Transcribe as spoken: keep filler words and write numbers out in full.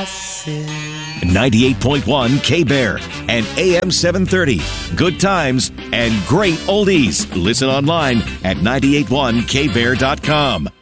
massive. ninety-eight point one K-Bear and A M seven thirty. Good times and great oldies. Listen online at nine eight one K bear dot com.